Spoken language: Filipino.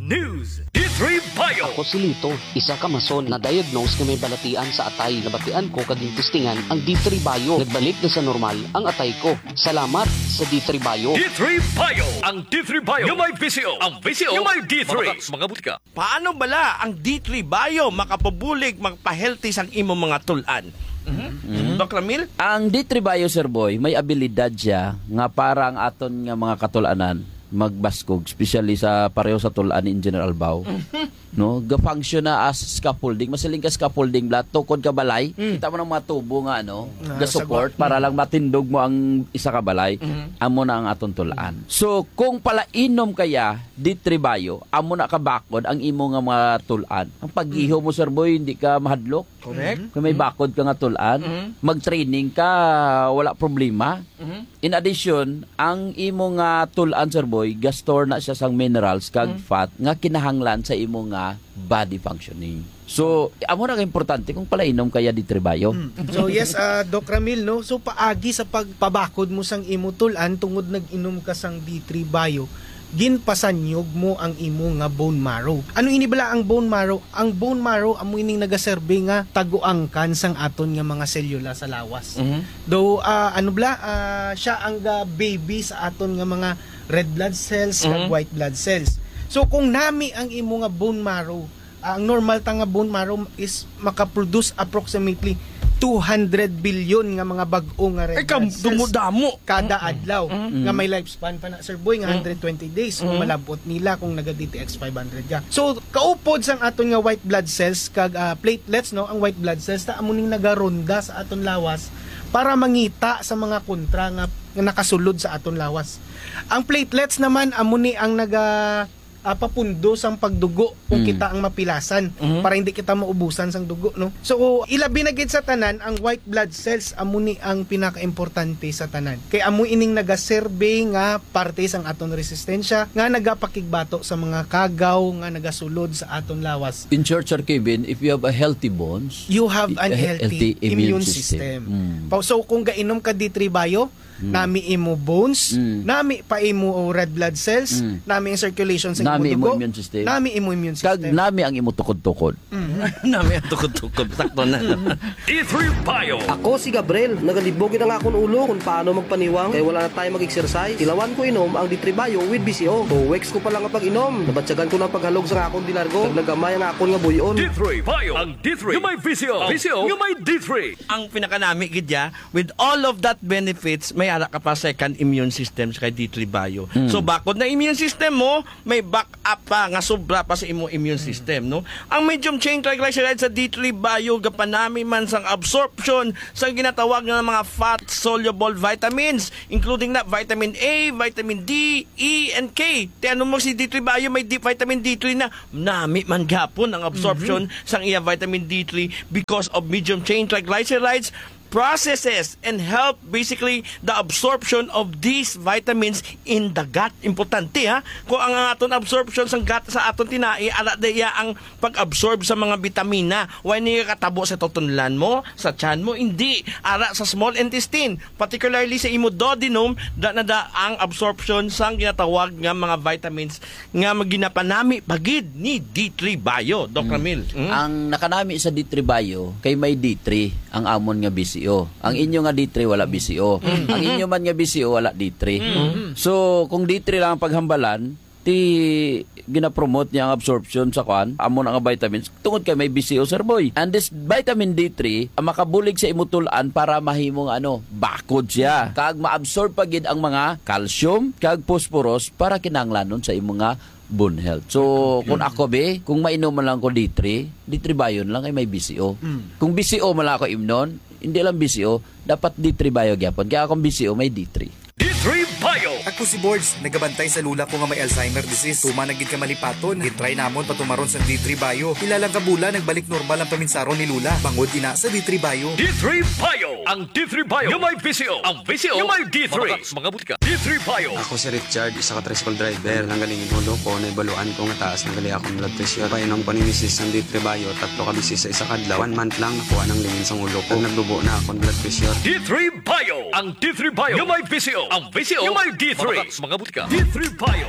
News. D3 Bio. Ako si Lito, isa ka mason na diagnose nga may balatian sa atay. Nabatian ko kaging testingan ang D3 Bio. Nagbalik na sa normal ang atay ko. Salamat sa D3 Bio. D3 Bio. Ang D3 Bio yung may VCO. Ang VCO yung may D3. Mga ka. Paano bala ang D3 Bio makapabulig, magpa-healthy sang imo mga tulan? Doc Ramil? Ang D3 Bio, Sir Boy, may abilidad siya nga parang aton nga mga katulanan magbaskog, especially sa pareho sa tulan in General Bao. No, ga-function na as scaffolding, masiling ka scaffolding blat tukod ka balay. Kita mo ng mga tubo nga ga-support para lang matindog mo ang isa ka balay. Amo na ang aton tulaan. So, kung pala inom kaya D3 Bio, amo na ka bakod ang imo nga mga tulaan. Ang pag-iho mo, Sir Boy, hindi ka mahadlok. Correct. Kung may bakod ka nga tulaan, mag-training ka, wala problema. In addition, ang imo nga tulaan, Sir Boy, gastor na siya sang minerals kag fat nga kinahanglan sa imo nga body functioning. So, amo na ka-importante kung pala inom kaya D3 Bio. So yes, Doc Ramil, no? So paagi sa pagpabakod mo sang imo tulan tungod nag-inom ka sang D3 Bio, ginpasanyog mo ang imo nga bone marrow. Ano ini bala ang bone marrow? Ang bone marrow amo ining nagaserbe nga taguangkan sang aton nga mga selula sa lawas. Though siya ang baby sa aton nga mga red blood cells kag white blood cells. So kung nami ang imo nga bone marrow, ang normal ta nga bone marrow is makaproduce approximately 200 billion nga mga bag-o nga red blood cells dumudamo kada adlaw nga may lifespan pa na, Sir Boy, nga 120 days kung malabot nila kung naga-DTX 500 ka. So kaupod sang aton nga white blood cells kag platelets, no, ang white blood cells ta amo ning nagaronda sa aton lawas para mangita sa mga kontra nga nakasulod sa aton lawas. Ang platelets naman amo ni ang papundo sang pagdugo kung kita ang mapilasan para hindi kita maubusan sang dugo, no. So ilabi na gid sa tanan ang white blood cells amo ni ang pinakaimportante sa tanan. Kay amo ining nagaserbe nga parte sang aton resistensya nga nagapakigbato sa mga kagaw nga nagasulod sa aton lawas. In short, Sir Kevin, if you have a healthy bones, You have an healthy immune system. So kung gainom ka D3 Bio, nami imo bones, nami pa imo red blood cells, nami ang circulation sa nami imo dugo, imo immune system, nami imo immune kag system, nami ang imo tukod-tukod. nami ang tukod-tukod. Sakto na. D3 Bio. Ako si Gabriel, nagalibogin ang akong ulo kung paano magpaniwang kaya wala na tayo mag-exercise. Tilawan ko inom ang D3 Bio with BCO. 2 weeks ko pa lang ang pag-inom. Nabatsagan ko ng paghalog sa akong dilargo. Nagnagamay ang akong nga buyon. D3 Bio. Ang D3 yung may VCO. VCO yung may D3. Ang pinakanami gidya, with all of that benefits, may ara ka pa second immune system sa kay D3 Bio. So bakod na immune system mo, may backup pa nga sobra pa sa imong immune system, no? Ang medium chain triglycerides sa D3 Bio gapanami man sang absorption sang ginatawag nga mga fat soluble vitamins, including na vitamin A, vitamin D, E, and K. Tiano mo si D3 Bio may vitamin D3 na nami man gapon ang absorption sang iya vitamin D3 because of medium chain triglycerides processes and help basically the absorption of these vitamins in the gut. Importante ha. Kung ang aton absorption sa gut sa aton tinai, ala daya ang pag-absorb sa mga bitamina. Why niya katabo sa tutunlan mo, sa tiyan mo? Hindi. Ara sa small intestine. Particularly sa imo duodenum, da ang absorption sa ginatawag nga mga vitamins nga maginapanami pagid ni D3 Bio. Doc Ramil. Ang nakanami sa D3 Bio, kay may D3 ang amon nga BCO. Ang inyo nga D3 wala BCO. Ang inyo man nga BCO wala D3. So kung D3 lang ang paghambalan, gina-promote niya ang absorption sa amon nga vitamins tungod kay may BCO, Sir Boy. And this vitamin D3 ang makabulig sa imutulan para mahimong bakod siya. Kag ma-absorb pagid ang mga calcium kag phosphorus para kinahanglanon sa imong nga bone health. So, kung ako kung mainom man lang ko D3 Bio lang ay may BCO. Kung BCO man lang ako imnon, hindi lang BCO, dapat D3 Bio gyapon. Kaya kung BCO may D3. D3 Bio. Ako si Boards, nagabantay sa lula ko nga may Alzheimer disease. Tuma nagid ka malipaton, gitry namon patumaron sa D3 Bio. Ilalang kabula nagbalik normal ang paminsaron ni lula. Bangod ina sa D3 Bio. D3 Bio. Ang D3 Bio yung may VCO. Ang VCO yung may D3. Mga ka. D3 Bio. Ako si Richard, isa ka tricycle driver. Nanggaling inulo ko, naibaluan ko nga taas nanggali akong blood pressure. Painom ko ni Mrs. ng D3 Bio, 3 ka bisis sa isa kadlaw. 1 month lang nakuha ng lingin sa ulo ko. Nagdubo na akong blood pressure. D3 Bio. Ang D3 Bio yung may VCO. Ang VCO yung may D3. Mga ka. D3 Bio.